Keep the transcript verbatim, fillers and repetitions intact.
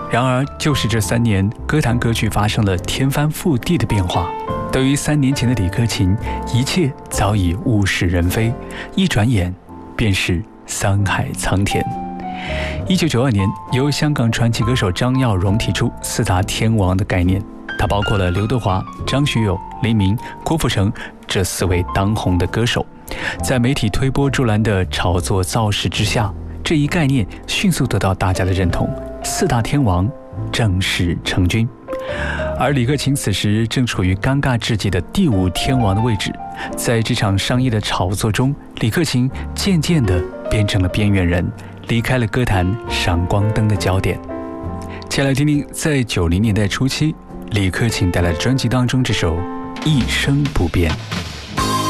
然而，就是这三年，歌坛歌曲发生了天翻覆地的变化。对于三年前的李克勤，一切早已物是人非，一转眼便是桑海苍田。一九九二年，由香港传奇歌手张耀荣提出四大天王的概念，它包括了刘德华、张学友、黎明、郭富城这四位当红的歌手。在媒体推波助澜的炒作造势之下，这一概念迅速得到大家的认同，四大天王正式成军。而李克勤此时正处于尴尬至极的第五天王的位置，在这场商业的炒作中，李克勤渐渐地变成了边缘人，离开了歌坛闪光灯的焦点。先来听听在九零年代初期李克勤带来的专辑当中这首《一生不变》。